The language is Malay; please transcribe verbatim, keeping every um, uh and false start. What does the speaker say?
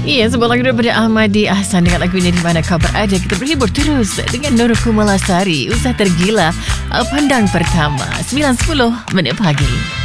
Ya, sebuah lagu daripada Ahmadi Ahsan dengan lagunya Di Mana Kau Berada. Kita berhibur terus dengan Nurul Kumalasari. Usah tergila, pandang pertama sembilan sepuluh minit pagi.